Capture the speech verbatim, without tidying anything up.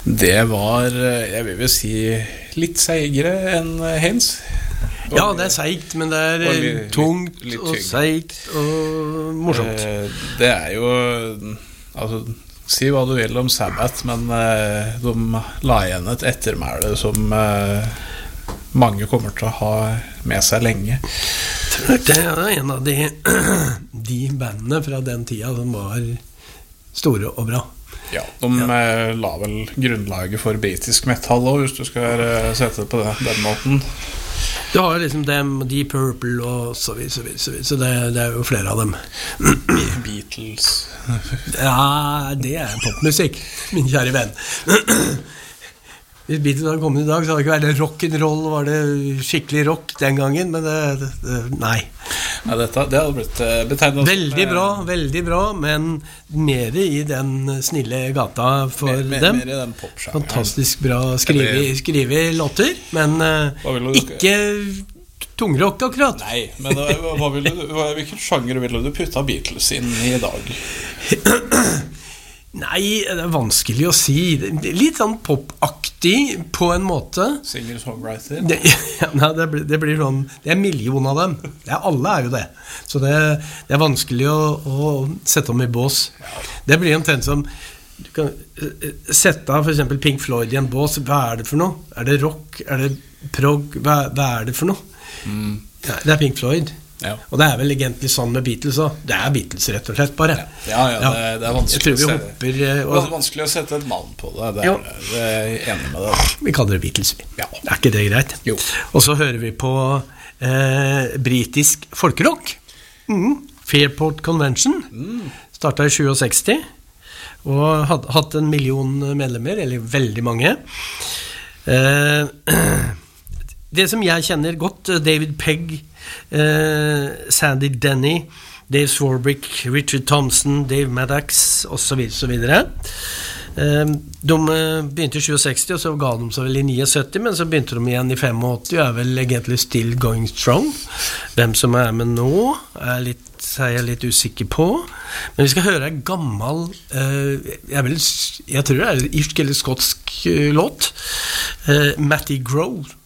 Det var, jeg vil vel si, litt seigere enn Heinz. Ja, det er seigt, men det er litt, tungt litt, litt og seigt og morsomt. Det er jo, altså, si hva du vil om Sabbath, men de la igjen et ettermæle som mange kommer til å ha med seg lenge. Det er en av de, de bandene fra den tida som var store og bra. Ja, de ja. la vel grunnlaget for britisk metal også, hvis du skal sette det på den, den måten. Du har liksom dem, Deep Purple og så videre, så videre, så videre. Så det, det er jo flere av dem. Beatles. Ja, det er popmusikk, min kjære venn. Hvis Beatles hadde kommet i dag, så hadde det ikke vært rock'n'roll, var det skikkelig rock den gangen, men det, det, det nei. Ja, dette, det hadde blitt betegnet. Veldig bra, veldig bra, men mer i den snille gata for mer, mer, dem. Mer i den popsjangeren. Fantastisk bra skrive, skrive låter, men uh, ikke tungrock akkurat. Nei, men hva, hva ville du, hva, hvilken sjanger ville du putte Beatles inn i dag? Nei, det er vanskelig å si. Litt sånn popaktig på en måte. Singer-songwriter? Det, ja, nei, det, blir, det blir sånn. Det er en million av dem. Det er, alle er jo det. Så det, det er vanskelig å, å sette dem i bås. Det blir omtrent som du kan sette av for eksempel Pink Floyd i en bås. Hva er det for noe? Er det rock? Er det prog? Hva, hva er det for noe? Mm. Ja, det er Pink Floyd. Ja. Og det er vel egentlig sånn med Beatles også. Det er Beatles rett og slett bare. Ja, ja, ja det, det er vanskelig å sette, hopper, og... det er vanskelig å sette et navn på det. Det er, det er jeg enig med det. Vi kaller det Beatles. Ja. Er ikke det greit? Jo. Og så hører vi på eh, britisk folkerock. Mm. Fairport Convention. Mm. Startet i sekstisju og hadde hatt en million medlemmer, eller veldig mange. Eh, det som jeg kjenner godt, David Pegg, Uh, Sandy Denny, Dave Swarbrick, Richard Thompson, Dave Maddox og så videre, så videre. Uh, de begynte i sekstisju, og så ga de seg vel i syttini, men så begynte de igjen i åttifem, og er vel egentlig still going strong. Hvem som er med nå er, litt, er jeg litt usikker på, men vi skal høre en gammel uh, jeg, vil, jeg tror det er en irsk eller skotsk uh, låt, uh, Matty Grove.